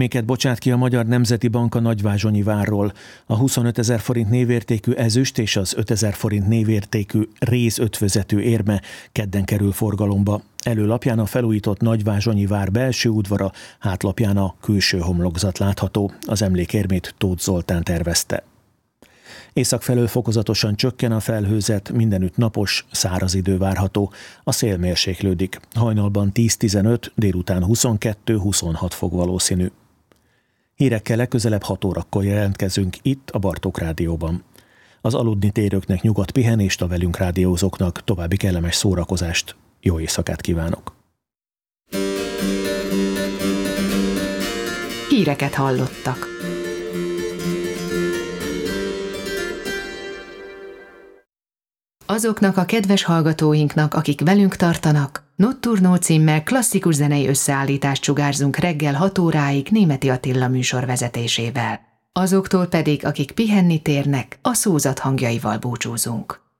Miket bocsát ki a Magyar Nemzeti Bank a Nagyvázsonyi várról. A 25 000 forint névértékű ezüst és az 5 000 forint névértékű rézötvözetű érme kedden kerül forgalomba. Előlapján a felújított Nagyvázsonyi vár belső udvara, hátlapján a külső homlokzat látható. Az emlékérmét Tóth Zoltán tervezte. Észak felől fokozatosan csökken a felhőzet, mindenütt napos, száraz idő várható. A szél mérséklődik. Hajnalban 10-15, délután 22-26 fok valószínű. Hírekkel legközelebb 6 órakor jelentkezünk itt a Bartók Rádióban. Az aludni térőknek nyugodt pihenést, a velünk rádiózóknak további kellemes szórakozást. Jó éjszakát kívánok! Híreket hallottak. Azoknak a kedves hallgatóinknak, akik velünk tartanak, Nocturno címmel klasszikus zenei összeállítást sugárzunk reggel 6 óráig Németi Attila műsor vezetésével. Azoktól pedig, akik pihenni térnek, a szózat hangjaival búcsúzunk.